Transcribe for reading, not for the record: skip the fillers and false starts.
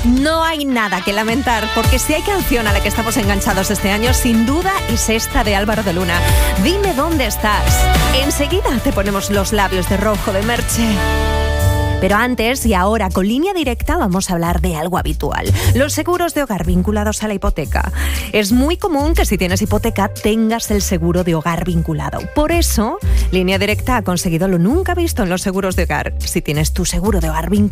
No hay nada que lamentar, porque si hay canción a la que estamos enganchados este año, sin duda es esta de Álvaro de Luna. Dime dónde estás. Enseguida te ponemos los labios de rojo de Merche. Pero antes y ahora, con Línea Directa, vamos a hablar de algo habitual: los seguros de hogar vinculados a la hipoteca. Es muy común que si tienes hipoteca tengas el seguro de hogar vinculado. Por eso, Línea Directa ha conseguido lo nunca visto en los seguros de hogar. Si tienes tu seguro de hogar vinculado,